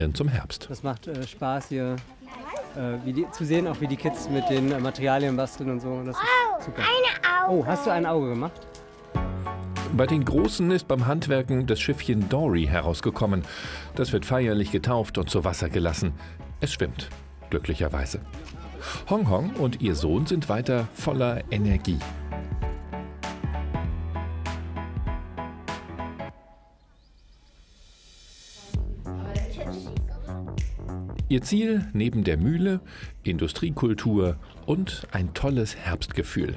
zum Herbst. Das macht Spaß hier zu sehen, auch wie die Kids mit den Materialien basteln und so. Das ist super. Oh, hast du ein Auge gemacht? Bei den Großen ist beim Handwerken das Schiffchen Dory herausgekommen. Das wird feierlich getauft und zu Wasser gelassen. Es schwimmt, glücklicherweise. Hong Hong und ihr Sohn sind weiter voller Energie. Ihr Ziel neben der Mühle, Industriekultur und ein tolles Herbstgefühl.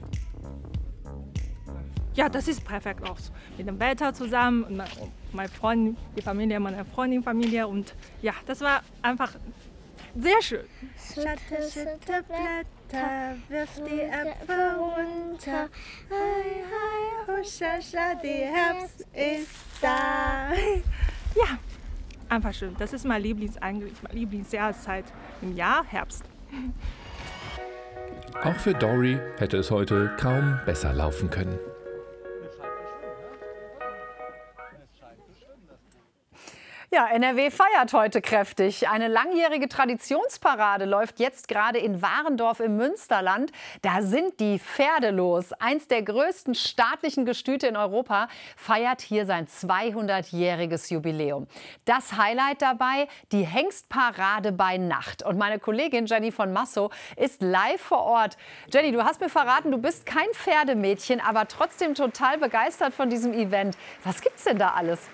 Ja, das ist perfekt auch mit dem Wetter zusammen und mein Freund, die Familie meiner Freundin, Familie und ja, das war einfach sehr schön. Schütte, schütte Blätter, wirf die Äpfel runter. Hei, hei, huscha, scha, die Herbst ist da. Ja, einfach schön. Das ist meine Lieblingsjahreszeit im Jahr, Herbst. Auch für Dory hätte es heute kaum besser laufen können. Ja, NRW feiert heute kräftig. Eine langjährige Traditionsparade läuft jetzt gerade in Warendorf im Münsterland. Da sind die Pferde los. Eins der größten staatlichen Gestüte in Europa feiert hier sein 200-jähriges Jubiläum. Das Highlight dabei, die Hengstparade bei Nacht. Und meine Kollegin Jenny von Massow ist live vor Ort. Jenny, du hast mir verraten, du bist kein Pferdemädchen, aber trotzdem total begeistert von diesem Event. Was gibt's denn da alles?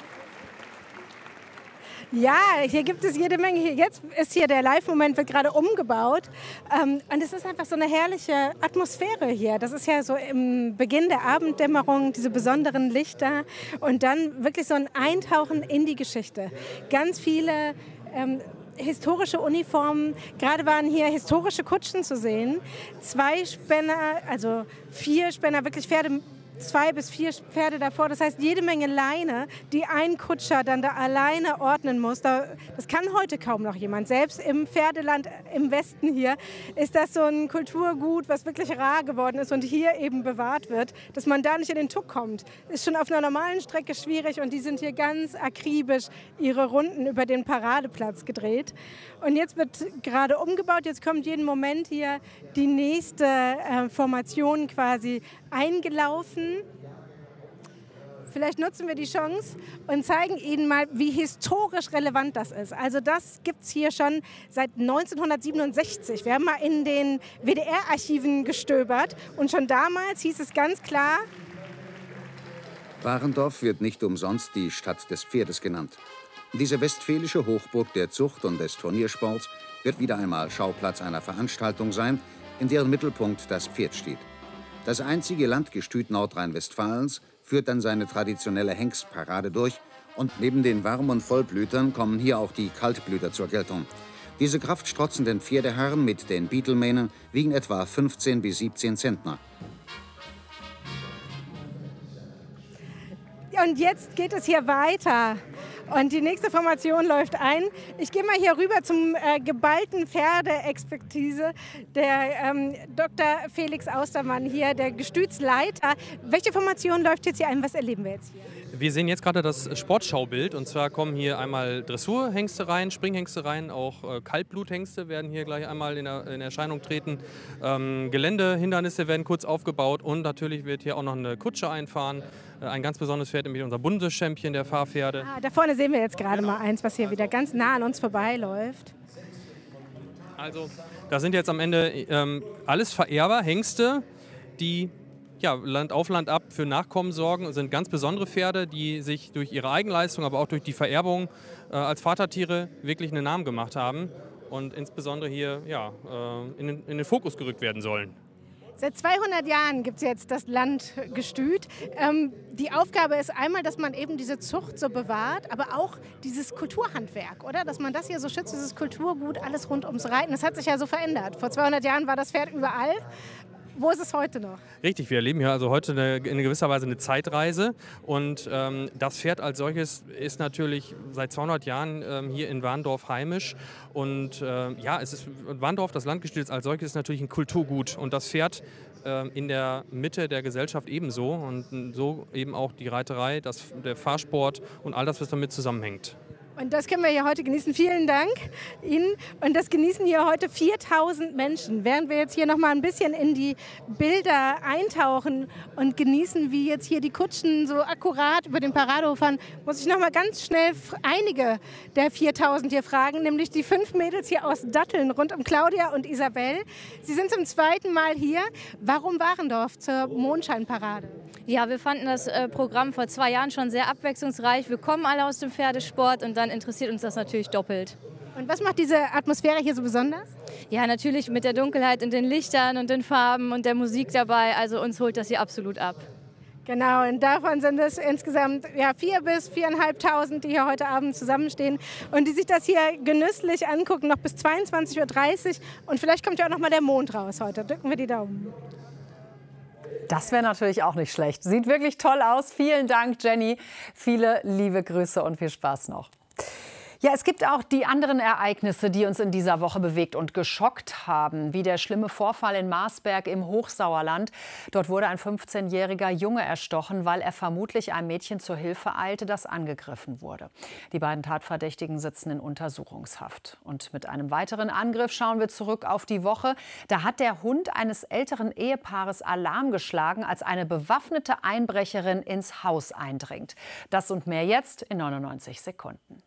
Ja, hier gibt es jede Menge. Jetzt ist hier der Live-Moment, wird gerade umgebaut. Und es ist einfach so eine herrliche Atmosphäre hier. Das ist ja so im Beginn der Abenddämmerung, diese besonderen Lichter. Und dann wirklich so ein Eintauchen in die Geschichte. Ganz viele historische Uniformen. Gerade waren hier historische Kutschen zu sehen. 2 Spänner, also 4 Spänner, wirklich Pferde. 2 bis 4 Pferde davor. Das heißt, jede Menge Leine, die ein Kutscher dann da alleine ordnen muss. Das kann heute kaum noch jemand. Selbst im Pferdeland im Westen hier ist das so ein Kulturgut, was wirklich rar geworden ist und hier eben bewahrt wird. Dass man da nicht in den Tuck kommt, ist schon auf einer normalen Strecke schwierig und die sind hier ganz akribisch ihre Runden über den Paradeplatz gedreht. Und jetzt wird gerade umgebaut. Jetzt kommt jeden Moment hier die nächste Formation quasi eingelaufen. Vielleicht nutzen wir die Chance und zeigen Ihnen mal, wie historisch relevant das ist. Also das gibt es hier schon seit 1967. Wir haben mal in den WDR-Archiven gestöbert und schon damals hieß es ganz klar: Warendorf wird nicht umsonst die Stadt des Pferdes genannt. Diese westfälische Hochburg der Zucht und des Turniersports wird wieder einmal Schauplatz einer Veranstaltung sein, in deren Mittelpunkt das Pferd steht. Das einzige Landgestüt Nordrhein-Westfalens führt dann seine traditionelle Hengstparade durch und neben den Warm- und Vollblütern kommen hier auch die Kaltblüter zur Geltung. Diese kraftstrotzenden Pferdeherren mit den Beetlemähnen wiegen etwa 15 bis 17 Zentner. Und jetzt geht es hier weiter. Und die nächste Formation läuft ein. Ich gehe mal hier rüber zum geballten Pferdeexpertise, der Dr. Felix Austermann hier, der Gestütsleiter. Welche Formation läuft jetzt hier ein? Was erleben wir jetzt hier? Wir sehen jetzt gerade das Sportschaubild. Und zwar kommen hier einmal Dressurhengste rein, Springhengste rein, auch Kaltbluthengste werden hier gleich einmal in Erscheinung treten. Geländehindernisse werden kurz aufgebaut und natürlich wird hier auch noch eine Kutsche einfahren. Ein ganz besonderes Pferd, nämlich unser Bundeschampion der Fahrpferde. Da vorne sehen wir jetzt gerade mal eins, was hier wieder ganz nah an uns vorbeiläuft. Also, das sind jetzt am Ende alles Vererber, Hengste, die ja, Land auf Land ab für Nachkommen sorgen. Das sind ganz besondere Pferde, die sich durch ihre Eigenleistung, aber auch durch die Vererbung als Vatertiere wirklich einen Namen gemacht haben und insbesondere hier ja, in den Fokus gerückt werden sollen. Seit 200 Jahren gibt es jetzt das Landgestüt. Die Aufgabe ist einmal, dass man eben diese Zucht so bewahrt, aber auch dieses Kulturhandwerk, oder? Dass man das hier so schützt, dieses Kulturgut, alles rund ums Reiten. Das hat sich ja so verändert. Vor 200 Jahren war das Pferd überall. Wo ist es heute noch? Richtig, wir erleben hier also heute in gewisser Weise eine Zeitreise. Und das Pferd als solches ist natürlich seit 200 Jahren hier in Warendorf heimisch. Und ja, Warendorf, das Landgestüt als solches, ist natürlich ein Kulturgut. Und das Pferd in der Mitte der Gesellschaft ebenso. Und so eben auch die Reiterei, der Fahrsport und all das, was damit zusammenhängt. Und das können wir hier heute genießen. Vielen Dank Ihnen. Und das genießen hier heute 4000 Menschen. Während wir jetzt hier noch mal ein bisschen in die Bilder eintauchen und genießen, wie jetzt hier die Kutschen so akkurat über den Paradehof fahren, muss ich noch mal ganz schnell einige der 4000 hier fragen, nämlich die 5 Mädels hier aus Datteln rund um Claudia und Isabel. Sie sind zum zweiten Mal hier. Warum Warendorf zur Mondscheinparade? Ja, wir fanden das Programm vor 2 Jahren schon sehr abwechslungsreich. Wir kommen alle aus dem Pferdesport und dann interessiert uns das natürlich doppelt. Und was macht diese Atmosphäre hier so besonders? Ja, natürlich mit der Dunkelheit und den Lichtern und den Farben und der Musik dabei. Also uns holt das hier absolut ab. Genau, und davon sind es insgesamt 4.000 bis 4.500, die hier heute Abend zusammenstehen und die sich das hier genüsslich angucken, noch bis 22:30 Uhr. Und vielleicht kommt ja auch noch mal der Mond raus heute. Drücken wir die Daumen. Das wäre natürlich auch nicht schlecht. Sieht wirklich toll aus. Vielen Dank, Jenny. Viele liebe Grüße und viel Spaß noch. Ja, es gibt auch die anderen Ereignisse, die uns in dieser Woche bewegt und geschockt haben, wie der schlimme Vorfall in Marsberg im Hochsauerland. Dort wurde ein 15-jähriger Junge erstochen, weil er vermutlich einem Mädchen zur Hilfe eilte, das angegriffen wurde. Die beiden Tatverdächtigen sitzen in Untersuchungshaft. Und mit einem weiteren Angriff schauen wir zurück auf die Woche. Da hat der Hund eines älteren Ehepaares Alarm geschlagen, als eine bewaffnete Einbrecherin ins Haus eindringt. Das und mehr jetzt in 99 Sekunden.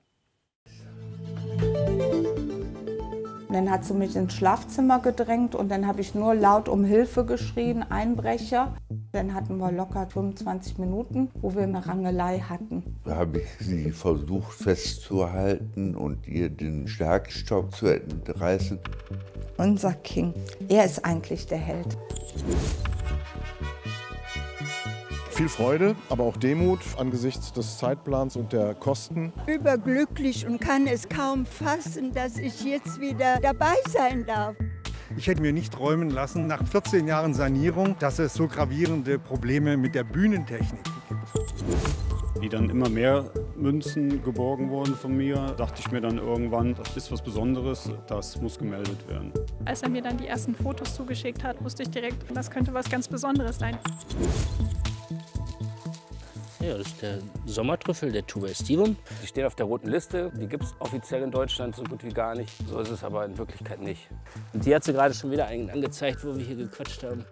Dann hat sie mich ins Schlafzimmer gedrängt und dann habe ich nur laut um Hilfe geschrien, Einbrecher. Dann hatten wir locker 25 Minuten, wo wir eine Rangelei hatten. Da habe ich sie versucht festzuhalten und ihr den Schlagstock zu entreißen. Unser King, er ist eigentlich der Held. Viel Freude, aber auch Demut angesichts des Zeitplans und der Kosten. Überglücklich und kann es kaum fassen, dass ich jetzt wieder dabei sein darf. Ich hätte mir nicht träumen lassen, nach 14 Jahren Sanierung, dass es so gravierende Probleme mit der Bühnentechnik gibt. Wie dann immer mehr Münzen geborgen wurden von mir, dachte ich mir dann irgendwann, das ist was Besonderes, das muss gemeldet werden. Als er mir dann die ersten Fotos zugeschickt hat, wusste ich direkt, das könnte was ganz Besonderes sein. Ja, das ist der Sommertrüffel, der Tuba estivum. Die steht auf der roten Liste. Die gibt es offiziell in Deutschland so gut wie gar nicht. So ist es aber in Wirklichkeit nicht. Und die hat sie gerade schon wieder angezeigt, wo wir hier gequatscht haben.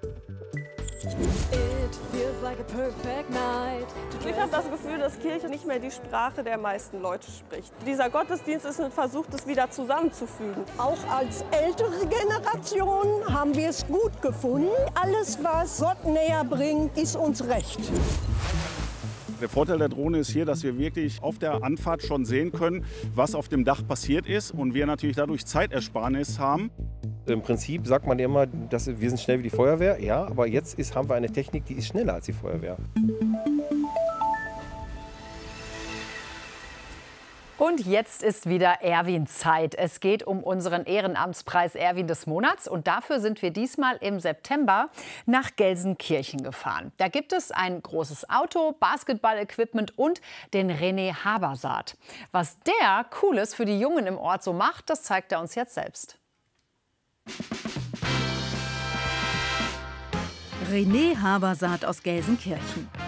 Ich habe das Gefühl, dass Kirche nicht mehr die Sprache der meisten Leute spricht. Dieser Gottesdienst ist ein Versuch, das wieder zusammenzufügen. Auch als ältere Generation haben wir es gut gefunden. Alles, was Gott näher bringt, ist uns recht. Der Vorteil der Drohne ist hier, dass wir wirklich auf der Anfahrt schon sehen können, was auf dem Dach passiert ist und wir natürlich dadurch Zeitersparnis haben. Im Prinzip sagt man immer, dass wir sind schnell wie die Feuerwehr. Ja, aber jetzt haben wir eine Technik, die ist schneller als die Feuerwehr. Und jetzt ist wieder Erwin-Zeit. Es geht um unseren Ehrenamtspreis Erwin des Monats. Und dafür sind wir diesmal im September nach Gelsenkirchen gefahren. Da gibt es ein großes Auto, Basketball-Equipment und den René Habersaat. Was der Cooles für die Jungen im Ort so macht, das zeigt er uns jetzt selbst. René Habersaat aus Gelsenkirchen.